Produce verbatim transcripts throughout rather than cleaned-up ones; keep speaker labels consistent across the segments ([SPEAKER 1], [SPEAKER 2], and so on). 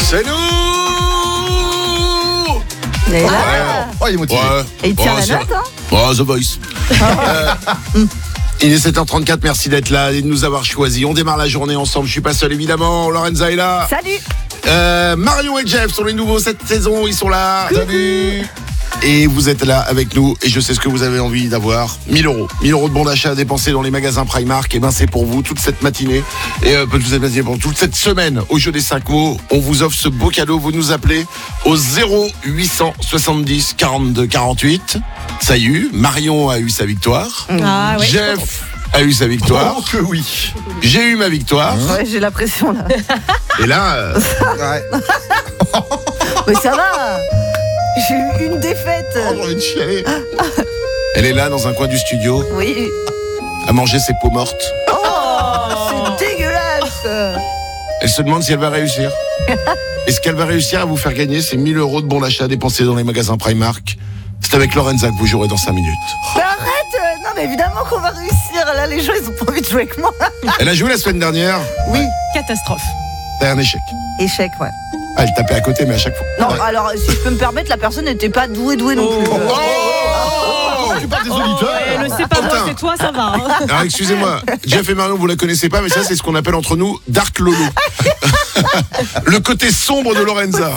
[SPEAKER 1] C'est nous.
[SPEAKER 2] Et là,
[SPEAKER 1] Ouais. Oh, il est motivé.
[SPEAKER 3] Ouais.
[SPEAKER 2] et il tient
[SPEAKER 3] Ouais,
[SPEAKER 2] la
[SPEAKER 3] c'est-
[SPEAKER 2] note, hein.
[SPEAKER 3] Oh, The Voice.
[SPEAKER 1] Euh, il est sept heures trente-quatre, merci d'être là et de nous avoir choisis. On démarre la journée ensemble, je suis pas seul évidemment, Lorenza est là.
[SPEAKER 2] Salut.
[SPEAKER 1] Euh, Marion et Jeff sont les nouveaux cette saison, ils sont là. Salut. Et vous êtes là avec nous et je sais ce que vous avez envie d'avoir. mille euros. mille euros de bon d'achat à dépenser dans les magasins Primark. Et ben c'est pour vous toute cette matinée. Et euh, toute cette matinée, pour toute cette semaine au jeu des cinq mots. On vous offre ce beau cadeau. Vous nous appelez au zéro huit cent soixante-dix quarante-deux quarante-huit. Ça y est, Marion a eu sa victoire.
[SPEAKER 4] Ah ouais.
[SPEAKER 1] Jeff a eu sa victoire.
[SPEAKER 3] Oh que oui.
[SPEAKER 1] J'ai eu ma victoire.
[SPEAKER 2] Ouais, j'ai la pression là.
[SPEAKER 1] Et là, euh,
[SPEAKER 3] Ouais.
[SPEAKER 2] Mais ça va. J'ai eu une défaite.
[SPEAKER 1] oh, j'ai envie de chialer. Elle est là dans un coin du studio
[SPEAKER 2] Oui.
[SPEAKER 1] à manger ses peaux mortes.
[SPEAKER 2] Oh, c'est dégueulasse.
[SPEAKER 1] Elle se demande si elle va réussir. Est-ce qu'elle va réussir à vous faire gagner ces mille euros de bons d'achat dépensés dans les magasins Primark? C'est avec Lorenza que vous jouerez dans cinq minutes.
[SPEAKER 2] Mais arrête. euh, Non, mais évidemment qu'on va réussir. Là, les gens, ils ont pas envie de jouer avec moi.
[SPEAKER 1] Elle a joué la semaine dernière.
[SPEAKER 2] Oui.
[SPEAKER 4] Catastrophe.
[SPEAKER 1] C'était un échec.
[SPEAKER 2] Échec, ouais.
[SPEAKER 1] Ah, elle tapait à côté, mais à chaque fois.
[SPEAKER 2] Non,
[SPEAKER 1] Ouais.
[SPEAKER 2] alors, si je peux me permettre, la personne n'était pas douée, douée non plus.
[SPEAKER 1] Oh, oh, oh, oh,
[SPEAKER 3] Tu parles des
[SPEAKER 4] Oh,
[SPEAKER 3] auditeurs.
[SPEAKER 4] ouais, le c'est pas moi,
[SPEAKER 1] Putain.
[SPEAKER 4] c'est toi, ça va. hein.
[SPEAKER 1] Alors excusez-moi, Jeff et Marion, vous la connaissez pas, mais ça c'est ce qu'on appelle entre nous Dark Lolo. Le côté sombre de Lorenza.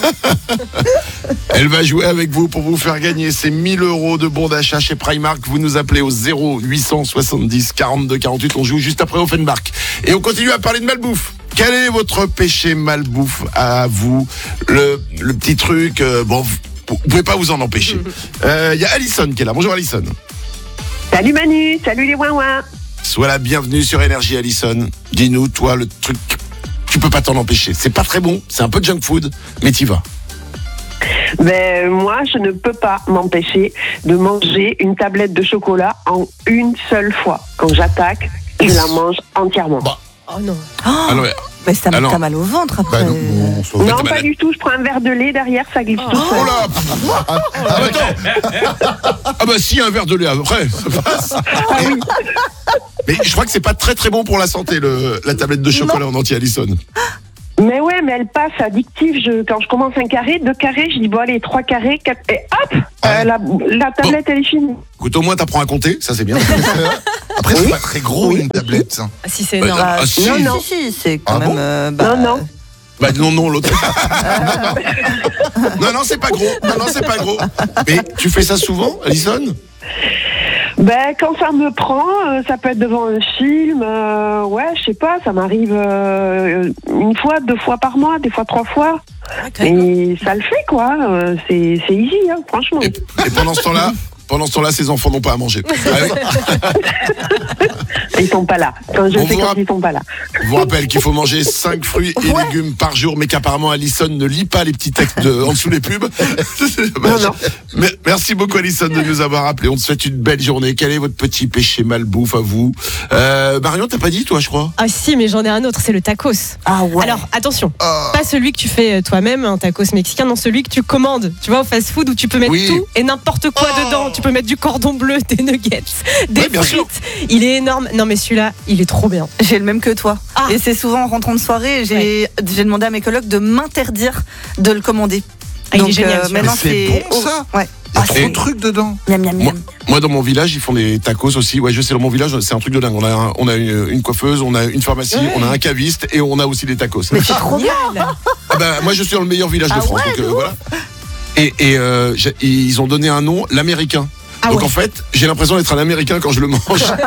[SPEAKER 1] Elle va jouer avec vous pour vous faire gagner ces mille euros de bons d'achat chez Primark. Vous nous appelez au zéro huit cent soixante-dix quarante-deux quarante-huit. On joue juste après Offenbach. Et on continue à parler de malbouffe. Quel est votre péché malbouffe à vous? Le, le petit truc, euh, bon, vous, vous pouvez pas vous en empêcher. Il y a Alison qui est là. Bonjour Alison.
[SPEAKER 5] Salut Manu, salut les ouin-ouin.
[SPEAKER 1] Sois la bienvenue sur Énergie, Alison. Dis-nous, toi, le truc, tu peux pas t'en empêcher. C'est pas très bon, c'est un peu junk food, mais t'y vas.
[SPEAKER 5] Ben moi, je ne peux pas m'empêcher de manger une tablette de chocolat en une seule fois. Quand j'attaque, je la mange entièrement.
[SPEAKER 1] Bah,
[SPEAKER 4] Oh non.
[SPEAKER 1] ah non, mais,
[SPEAKER 2] Mais ça
[SPEAKER 1] Ah non.
[SPEAKER 2] t'as mal au ventre après.
[SPEAKER 3] Bah non, bon, ça va.
[SPEAKER 5] Non,
[SPEAKER 1] t'es
[SPEAKER 5] pas
[SPEAKER 1] malade.
[SPEAKER 5] du tout. Je prends un verre de lait derrière, ça glisse tout
[SPEAKER 1] oh
[SPEAKER 5] seul.
[SPEAKER 1] là ah, bah, attends Ah bah si, un verre de lait après, ça passe. Mais, mais je crois que c'est pas très très bon pour la santé, le, la tablette de chocolat en entier, Alison.
[SPEAKER 5] Mais ouais, mais elle passe addictive. Je, quand je commence un carré, deux carrés, je dis bon allez, trois carrés, quatre, et hop, euh, la, la tablette elle est finie.
[SPEAKER 1] Écoute, au moins t'apprends à compter, ça c'est bien.
[SPEAKER 3] Après, c'est pas très gros une tablette. ça.
[SPEAKER 4] Ah, si, c'est
[SPEAKER 1] Bah,
[SPEAKER 4] énorme.
[SPEAKER 1] ah, si.
[SPEAKER 2] non, non,
[SPEAKER 5] non.
[SPEAKER 2] si, c'est quand
[SPEAKER 3] Ah
[SPEAKER 2] même.
[SPEAKER 3] bon
[SPEAKER 2] euh, bah,
[SPEAKER 5] Non, non.
[SPEAKER 1] Bah non, non, l'autre. non, non, c'est pas gros. Non, non, c'est pas gros. Mais tu fais ça souvent, Alison?
[SPEAKER 5] Ben quand ça me prend, euh, ça peut être devant un film. euh, ouais, je sais pas, ça m'arrive euh, une fois, deux fois par mois, des fois trois fois.
[SPEAKER 4] Ah, quand même.
[SPEAKER 5] Et ça le fait quoi. euh, c'est c'est easy, hein, franchement.
[SPEAKER 1] Et, et pendant ce temps-là, pendant ce temps-là, ses enfants n'ont pas à manger. Allez,
[SPEAKER 5] Ils sont pas là. Quand je
[SPEAKER 1] On
[SPEAKER 5] fais
[SPEAKER 1] vous
[SPEAKER 5] quand
[SPEAKER 1] rapp-
[SPEAKER 5] ils sont pas là.
[SPEAKER 1] je vous rappelle qu'il faut manger cinq fruits et légumes par jour, mais qu'apparemment Alison ne lit pas les petits textes de, en dessous des pubs. C'est dommage.
[SPEAKER 5] Non, non.
[SPEAKER 1] Mais- merci beaucoup Alison de nous avoir appelé. On te souhaite une belle journée. Quel est votre petit péché malbouffe à vous? euh, Marion, t'as pas dit toi, je crois?
[SPEAKER 4] Ah si, mais j'en ai un autre, c'est le tacos.
[SPEAKER 2] Ah ouais.
[SPEAKER 4] Alors attention,
[SPEAKER 3] Ah.
[SPEAKER 4] pas celui que tu fais euh, toi-même, un tacos mexicain, non, celui que tu commandes, tu vois, au fast-food où tu peux mettre
[SPEAKER 1] Oui.
[SPEAKER 4] tout et n'importe quoi
[SPEAKER 1] Oh.
[SPEAKER 4] dedans. Tu peux mettre du cordon bleu, des nuggets, des
[SPEAKER 1] Ouais, bien
[SPEAKER 4] frites.
[SPEAKER 1] sûr.
[SPEAKER 4] Il est énorme. Non mais celui-là, il est trop bien.
[SPEAKER 2] J'ai le même que toi.
[SPEAKER 4] Ah.
[SPEAKER 2] Et c'est souvent en rentrant de soirée, j'ai j'ai demandé à mes colocs de m'interdire de le commander.
[SPEAKER 4] Ah, il est génial, celui-là.
[SPEAKER 2] maintenant
[SPEAKER 3] Mais c'est
[SPEAKER 2] c'est
[SPEAKER 3] bon, ça.
[SPEAKER 2] Ouais.
[SPEAKER 3] Il y a
[SPEAKER 2] Ah,
[SPEAKER 3] trop
[SPEAKER 1] c'est-
[SPEAKER 3] de trucs dedans.
[SPEAKER 2] Miam miam
[SPEAKER 1] Moi,
[SPEAKER 2] miam.
[SPEAKER 1] moi, dans mon village, ils font des tacos aussi. Ouais, je sais, dans mon village, c'est un truc de dingue. On a, un- on a une, une coiffeuse, on a une pharmacie,
[SPEAKER 4] Ouais.
[SPEAKER 1] on a un caviste et on a aussi des tacos.
[SPEAKER 2] Mais c'est trop bien.
[SPEAKER 4] Génial.
[SPEAKER 1] Ah bah, moi, je suis dans le meilleur village de
[SPEAKER 2] Ah
[SPEAKER 1] France.
[SPEAKER 2] ouais,
[SPEAKER 1] donc, euh,
[SPEAKER 2] de ouf.
[SPEAKER 1] voilà. Et, et euh, j'ai- ils ont donné un nom, l'américain.
[SPEAKER 4] Ah
[SPEAKER 1] donc
[SPEAKER 4] ouais.
[SPEAKER 1] en fait, j'ai l'impression d'être un américain quand je le mange.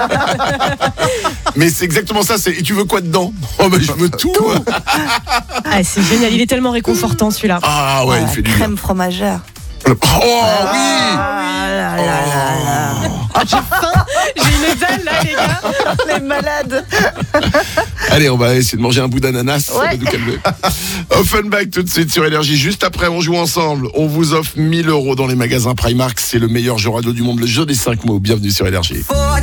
[SPEAKER 1] Mais c'est exactement ça. C'est, et tu veux quoi dedans? Oh bah je veux tout.
[SPEAKER 4] Ah, c'est génial, il est tellement réconfortant celui-là.
[SPEAKER 1] Ah ouais, il fait du bien.
[SPEAKER 2] Crème fromagère.
[SPEAKER 1] Oh oui.
[SPEAKER 2] Ah là là là là.
[SPEAKER 4] J'ai une dalle là, les gars.
[SPEAKER 2] Les malades.
[SPEAKER 1] Allez, on va essayer de manger un bout d'ananas. Ça va
[SPEAKER 2] Ouais.
[SPEAKER 1] nous calmer. Offenbach tout de suite sur Énergie. Juste après, on joue ensemble. On vous offre mille euros dans les magasins Primark. C'est le meilleur jeu radio du monde, le jeu des cinq mots. Bienvenue sur Énergie.